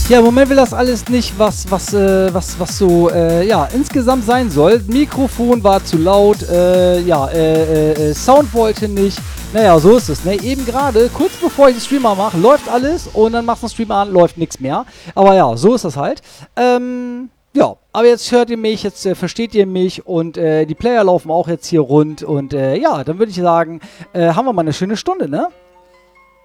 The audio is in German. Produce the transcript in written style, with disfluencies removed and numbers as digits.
Ja, im Moment will das alles nicht, was so, ja, insgesamt sein soll. Mikrofon war zu laut, Sound wollte nicht. Naja, so ist es, ne? Eben gerade, kurz bevor ich den Streamer mache, läuft alles und dann machst du den Streamer an, läuft nichts mehr. Aber ja, so ist das halt. Ja, aber jetzt hört ihr mich, jetzt versteht ihr mich und die Player laufen auch jetzt hier rund und ja, dann würde ich sagen, haben wir mal eine schöne Stunde, ne?